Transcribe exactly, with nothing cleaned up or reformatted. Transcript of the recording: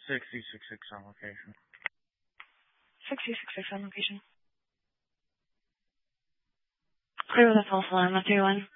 sixty six six on location. sixty six six on location. Clear with a false alarm, three one.